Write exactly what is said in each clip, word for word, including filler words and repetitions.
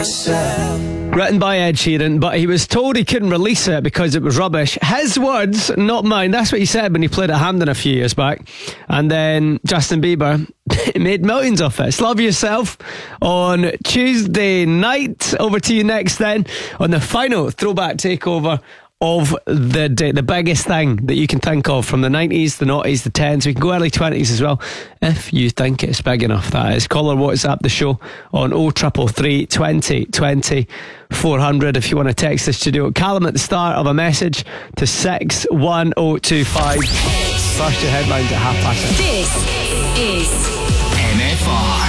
myself. Written by Ed Sheeran, but he was told he couldn't release it because it was rubbish. His words, not mine. That's what he said when he played at Hampden a few years back. And then Justin Bieber made millions off it. It's Love Yourself on Tuesday night. Over to you next then on the final throwback takeover of the day, the biggest thing that you can think of from the nineties, the noughties, the tens. We can go early twenties as well if you think it's big enough. That is. Call or WhatsApp the show on oh triple three twenty twenty four hundred if you want to text the studio. Callum at the start of a message to six one oh two five. First your headlines at half past six. This is M F R.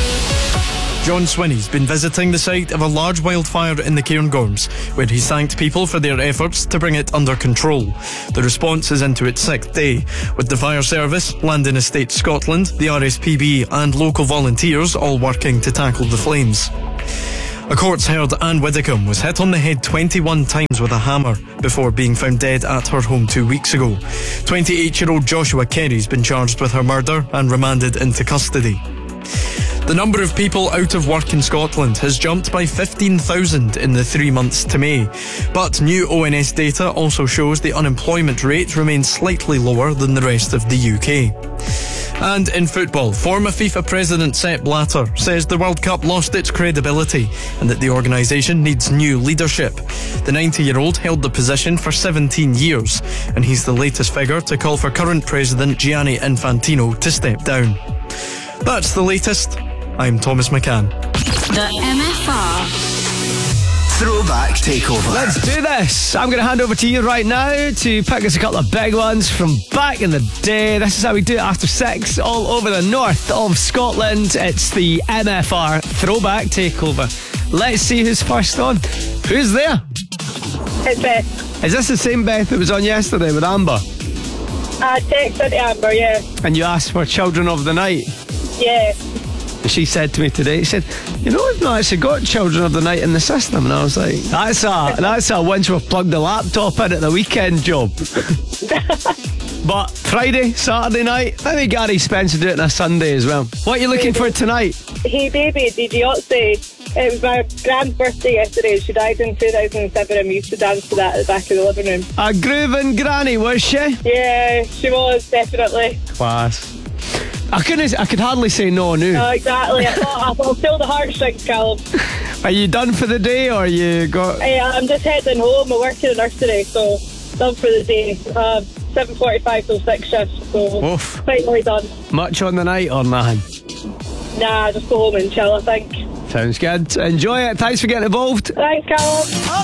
John Swinney's been visiting the site of a large wildfire in the Cairngorms, where he's thanked people for their efforts to bring it under control. The response is into its sixth day, with the fire service, Land and Estates Scotland, the R S P B and local volunteers all working to tackle the flames. A court's heard Anne Widdicombe was hit on the head twenty-one times with a hammer before being found dead at her home two weeks ago. twenty-eight-year-old Joshua Kerry's been charged with her murder and remanded into custody. The number of people out of work in Scotland has jumped by fifteen thousand in the three months to May. But new O N S data also shows the unemployment rate remains slightly lower than the rest of the U K. And in football, former FIFA president Sepp Blatter says the World Cup lost its credibility and that the organisation needs new leadership. The ninety-year-old held the position for seventeen years, and he's the latest figure to call for current president Gianni Infantino to step down. That's the latest. I'm Thomas McCann. The M F R Throwback Takeover. Let's do this. I'm going to hand over to you right now to pick us a couple of big ones from back in the day. This is how we do it after six all over the north of Scotland. It's the M F R Throwback Takeover. Let's see who's first on. Who's there? It's Beth. Is this the same Beth that was on yesterday with Amber? I texted Amber, yeah. And you asked for Children of the Night? Yeah. She said to me today, she said, you know, we've not actually got Children of the Night in the system. And I was like, that's a that's a once we've plugged the laptop in at the weekend job. But Friday, Saturday night, maybe Gary Spencer do it on a Sunday as well. What are you looking for tonight? Hey Baby, D J Otzi. It was my grand's birthday yesterday. She died in two thousand seven and we used to dance to that at the back of the living room. A grooving granny, was she? Yeah, she was, definitely. Class. I couldn't. I could hardly say no now. No, exactly. I thought I thought feel the heartstrings, Callum. Are you done for the day, or you got? Hey, I'm just heading home. I work in a nursery, so done for the day. Uh, seven forty-five till six shifts, so Oof. finally done. Much on the night, or man? Nah, just go home and chill, I think. Sounds good. Enjoy it. Thanks for getting involved. Thanks, Callum.